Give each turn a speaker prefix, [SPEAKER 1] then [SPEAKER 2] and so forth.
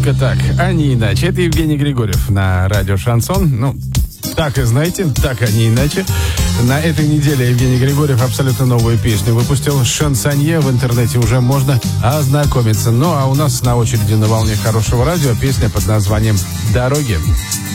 [SPEAKER 1] только так, а не иначе. Это Евгений Григорьев на радио «Шансон». Ну, так и знаете, так, а не иначе. На этой неделе Евгений Григорьев абсолютно новую песню выпустил. «Шансонье». В интернете уже можно ознакомиться. Ну, а у нас на очереди на волне хорошего радио песня под названием «Дороги».